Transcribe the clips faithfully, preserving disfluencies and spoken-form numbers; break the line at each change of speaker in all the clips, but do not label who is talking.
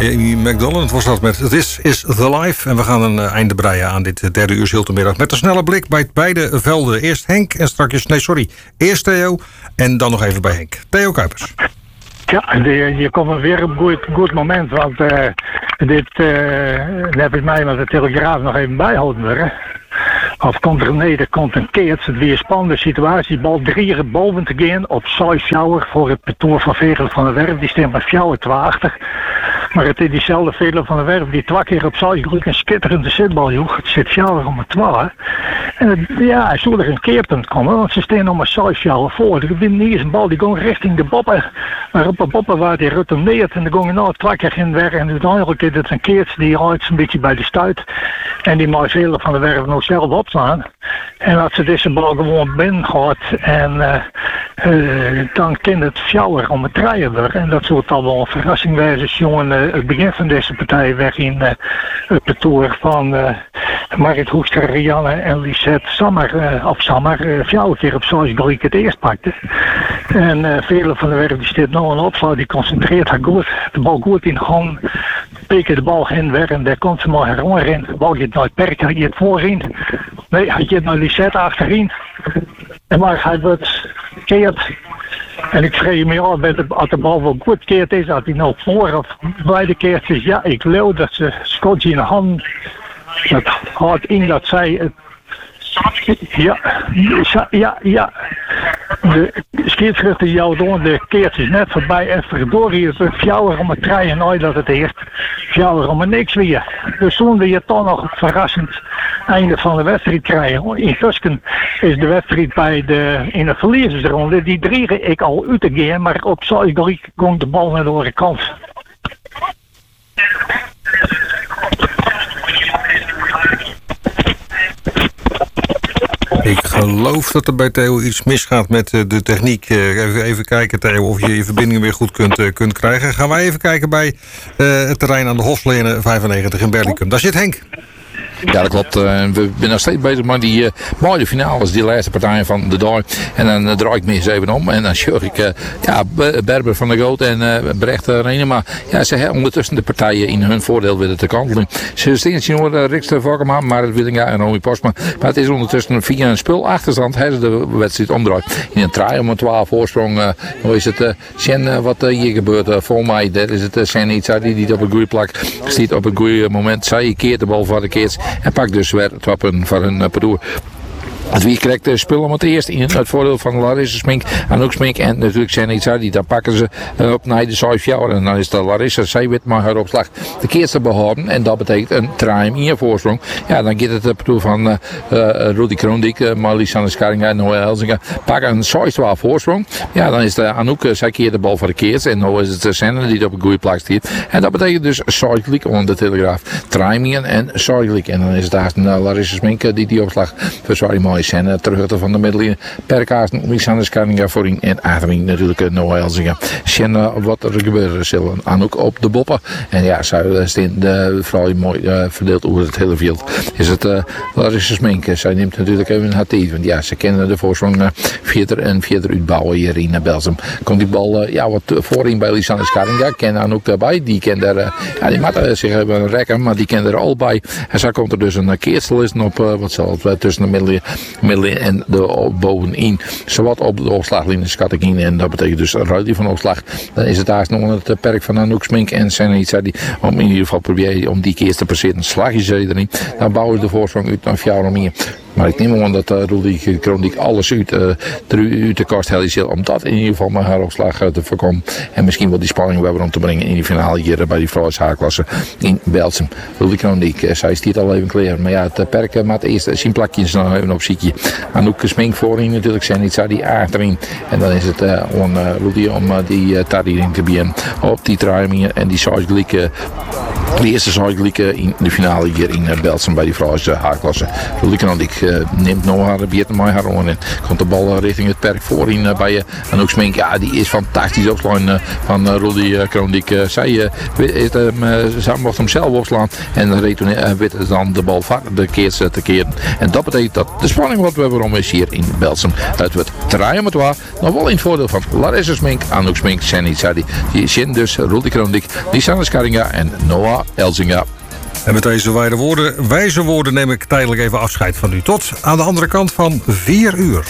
Amy McDonald was dat met This is the Life. En we gaan een uh, einde breien aan dit derde uur Ziltermiddag. Met een snelle blik bij beide velden. Eerst Henk en straks... Nee, sorry. Eerst Theo en dan nog even bij Henk. Theo Kuipers.
Ja, je, je komt weer op een goed, goed moment. Want uh, dit uh, heb ik mij met de Telegraaf nog even bijhouden. Hè. Of komt er nee, er komt een keert. Het weer een spannende situatie. Bal drie er boven te gaan op zes Fjouwer voor het petoor van Vegel van der Werf. Die stemt met Fjouwer twaalftig. Maar het is diezelfde Vegel van der Werf die twee keer op zes gelukkig een skitterende zitbal joeg. Het zit Fjouwer om het twaalf. En het, ja, hij zou er een keerpunt komen. Want ze staan om een zes Fjouwer voor. Er wint niet eens een bal die ging richting de boppen. Maar op de boppen waar die retourneert. En dan gingen nou twee keer in weg. En uiteindelijk is het een keert die houdt een beetje bij de stuit. En die mag Vegel van der Werf nog zelf opslaan. En als ze deze bal gewoon binnen gaat en uh, uh, dan kan het Fjouwer om het draaien worden. En dat zou dan wel een verrassing wijzen, jongen, uh, het begin van deze partij weg in uh, het petoor van uh, Marit Hoekstra, Rianne en Lisette Sammer, uh, of Sammer, uh, Fjouwer keer op zoals ik het eerst pakte. En uh, vele van de werk die zit nou een opslag, die concentreert haar goed, de bal goed in de gang, peken de bal in weg en daar komt ze maar heronrennen. De bal gaat naar het perk, hij gaat voorin. Nee, hij gaat naar Lisette achterin. En maar hij wordt keert. En ik vreeg me af als de bal wel goed keert is, dat hij nou voor of beide keert is. Ja, ik geloof dat ze Scotty in de hand. Dat houdt in dat zij het. Ja, ja, ja. De scheidsrechter jou door, de keert is net voorbij en verdorie is het Fjouwer om het treien nooit dat het eerst. Fjouwer om het niks weer. Dus zonder je toch nog het verrassend einde van de wedstrijd krijgen. In Tusken is de wedstrijd bij de, in de verliezersronde, die drie ik al uit te gaan, maar op Zuid komt de bal naar de andere kant.
Ik geloof dat er bij Theo iets misgaat met de techniek. Even, even kijken, Theo, of je je verbinding weer goed kunt, kunt krijgen. Gaan wij even kijken bij uh, het terrein aan de Hofslenen vijfennegentig in Berlicum. Daar zit Henk.
Ja, dat klopt. Uh, we zijn nog steeds bezig met die uh, mooie finales, die laatste partijen van de dag. En dan uh, draai ik me eens even om en dan zorg ik uh, ja, Berber van der Goot en uh, Brecht uh, Renema. Ja, ze hebben ondertussen de partijen in hun voordeel willen te kantelen. Ze staan zien uh, Rikster Vorkema, Marit Willinga en Romy Postma. Maar het is ondertussen via een spul achterstand hebben ze de wedstrijd omdraaid. In een traai om een twaalf voorsprong. Uh, hoe is het? Uh, Sjen, uh, wat uh, hier gebeurt uh, voor mij, dat is het uh, Sjen iets die niet op een goede plek stiet op een goede moment. Zij keert de bal voor de keert. En pakt dus weer trappen van hun pardoer. Het wie krijgt de spul om het eerst in het voordeel van Larissa Smink, Anouk Smink en natuurlijk Senitza, die dan pakken ze uh, op naar de zes Fjouwer. En dan is de Larissa, zij weet maar haar opslag de keerste behouden. En dat betekent een try in je voorsprong. Ja, dan gaat het op toe van uh, uh, Rudy Kroondik, uh, Marlies Sannes-Karinga en Noël Helsinga. Pakken een zes twaalf voorsprong. Ja, dan is de Anouk, uh, zij keert de bal voor de keerst. En nu is het de Senne die op een goede plek staat. En dat betekent dus zes gelijk onder de Telegraaf. Try en zes gelijk. En dan is het daar uh, Larissa Smink uh, die die opslag voor sorry mooi. En terug van de middellijnen. Perkaarten, Lisanne Skarninga voorin en achterin natuurlijk uh, Noah Helsinga. Sjen uh, wat er gebeurt zullen Anouk op de boppen. En ja, zij staan de vrouw mooi uh, verdeeld over het hele veld. Is het uh, Larissa Smink. Zij neemt natuurlijk even haar tijd. Want ja, ze kennen de voorsprong uh, vierder en vierder uitbouwen hier in uh, Belsum. Komt die bal uh, ja, wat voorin bij Lisanne Skarninga. Ken Anouk daarbij. Die kent er, uh, ja, die mag uh, zich even rekken, maar die kent er al bij. En zo komt er dus een uh, keertselisten op uh, wat zal het uh, tussen de middellijnen middelen en de bovenin. Zowat op de opslaglijn schat ik in. En dat betekent dus een ruil van opslag. Dan is het daar nog het perk van Anouk Smink en Senitza die om in ieder geval proberen om die keer te passeren. Slag je ze erin. Dan bouwen ze de voorsprong uit naar Fjouwer meer. Maar ik neem aan dat uh, Rudy Kroondik alles uit, uh, uit de kast heeft om dat in ieder geval met haar opslag uh, te voorkomen. En misschien wel die spanning weer om te brengen in die finale hier uh, bij die vrouwenshaarklasse in Belsum. Rudy Kroondik, uh, zij stiert al even kleren. Maar ja, het uh, perk uh, maakt eerst zien plakjes nog even op ziekje. Anouk Smink voorin natuurlijk, zijn niet die achterin. En dan is het uh, on uh, Rudy om uh, die uh, Tadi in te bieden op die draai en die zes gelijk uh, De eerste zag in de finale hier in Belsum bij die vrouwen H-klasse. Rudy Krondik uh, neemt nog haar bier met haar aan en komt de bal richting het perk voor in uh, bij uh, Anouk Smink. Ja, die is fantastisch opslaan uh, van uh, Rudy Krondik. Uh, zij uh, weet, uh, zij mocht hem zelf opslaan en dan reed uh, weet dan de bal de keert te keren. En dat betekent dat de spanning wat we waarom is hier in Belsum. Het wordt drie met waar. Nog wel in het voordeel van Larissa Smink, Anouk Smink, Sanny Sadi, die zin dus Rudy Krondik, Lisanne Skaringa en Noah Elzinga.
En met deze wijze woorden, wijze woorden neem ik tijdelijk even afscheid van u. Tot aan de andere kant van vier uur.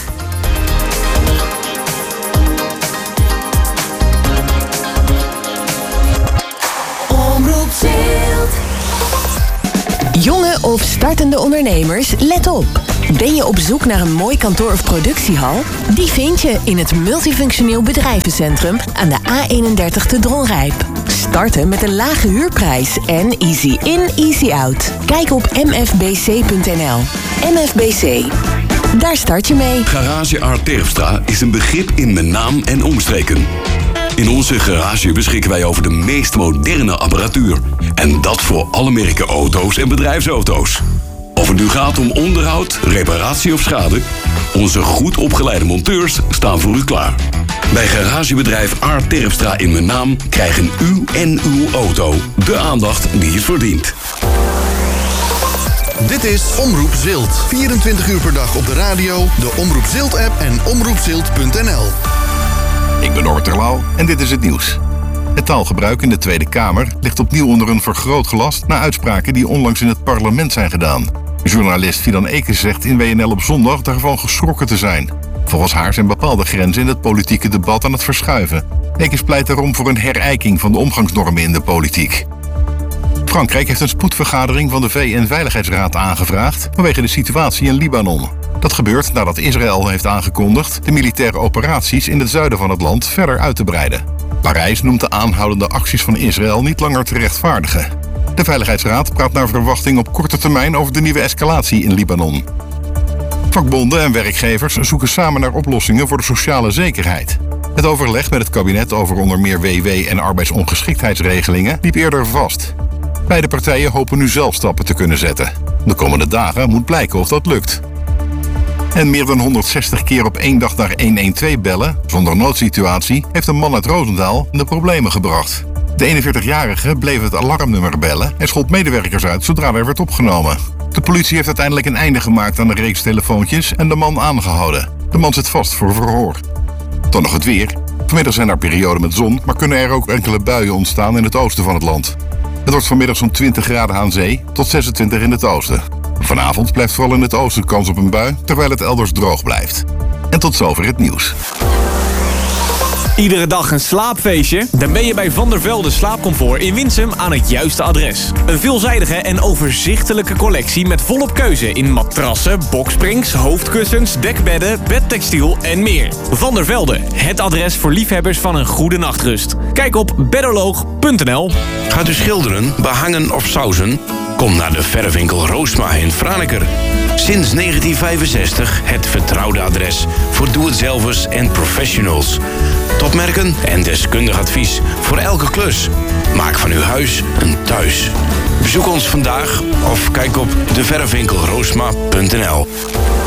Jonge of startende ondernemers, let op. Ben je op zoek naar een mooi kantoor of productiehal? Die vind je in het Multifunctioneel Bedrijvencentrum aan de A eenendertig te Dronrijp. Starten met een lage huurprijs en easy in, easy out. Kijk op m f b c punt n l. M F B C. Daar start je mee.
Garage Art Terpstra is een begrip in mijn naam en omstreken. In onze garage beschikken wij over de meest moderne apparatuur. En dat voor alle merken auto's en bedrijfsauto's. Of het nu gaat om onderhoud, reparatie of schade, onze goed opgeleide monteurs staan voor u klaar. Bij garagebedrijf Art Terpstra in mijn naam krijgen u en uw auto de aandacht die het verdient.
Dit is Omroep Zilt. vierentwintig uur per dag op de radio, de Omroep Zilt app en omroep zilt punt n l.
Ik ben Norbert Terlouw en dit is het nieuws. Het taalgebruik in de Tweede Kamer ligt opnieuw onder een vergrootglas na uitspraken die onlangs in het parlement zijn gedaan. Journalist Fidan Ekes zegt in W N L op zondag daarvan geschrokken te zijn. Volgens haar zijn bepaalde grenzen in het politieke debat aan het verschuiven. Ekes pleit daarom voor een herijking van de omgangsnormen in de politiek. Frankrijk heeft een spoedvergadering van de V N-veiligheidsraad aangevraagd vanwege de situatie in Libanon. Dat gebeurt nadat Israël heeft aangekondigd de militaire operaties in het zuiden van het land verder uit te breiden. Parijs noemt de aanhoudende acties van Israël niet langer te rechtvaardigen. De Veiligheidsraad praat naar verwachting op korte termijn over de nieuwe escalatie in Libanon. Vakbonden en werkgevers zoeken samen naar oplossingen voor de sociale zekerheid. Het overleg met het kabinet over onder meer W W en arbeidsongeschiktheidsregelingen liep eerder vast. Beide partijen hopen nu zelf stappen te kunnen zetten. De komende dagen moet blijken of dat lukt. En meer dan honderdzestig keer op één dag naar honderdtwaalf bellen, zonder noodsituatie, heeft een man uit Roosendaal in de problemen gebracht. De eenenveertigjarige bleef het alarmnummer bellen en schold medewerkers uit zodra er werd opgenomen. De politie heeft uiteindelijk een einde gemaakt aan de reeks telefoontjes en de man aangehouden. De man zit vast voor verhoor. Dan nog het weer. Vanmiddag zijn er perioden met zon, maar kunnen er ook enkele buien ontstaan in het oosten van het land. Het wordt vanmiddag zo'n twintig graden aan zee tot zesentwintig in het oosten. Vanavond blijft vooral in het oosten kans op een bui, terwijl het elders droog blijft. En tot zover het nieuws.
Iedere dag een slaapfeestje? Dan ben je bij Van der Velde Slaapcomfort in Winsum aan het juiste adres. Een veelzijdige en overzichtelijke collectie met volop keuze in matrassen, boksprings, hoofdkussens, dekbedden, bedtextiel en meer. Van der Velde, het adres voor liefhebbers van een goede nachtrust. Kijk op bedoloog punt n l.
Gaat u schilderen, behangen of sausen? Kom naar de verfwinkel Roosma in Franeker. Sinds negentien vijfenzestig het vertrouwde adres voor doe-het-zelvers en professionals. Topmerken en deskundig advies voor elke klus. Maak van uw huis een thuis. Bezoek ons vandaag of kijk op de verfwinkel roosma punt n l.